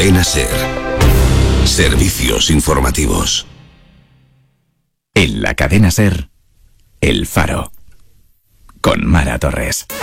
Cadena SER. Servicios informativos. En la Cadena SER, El Faro. Con Mara Torres.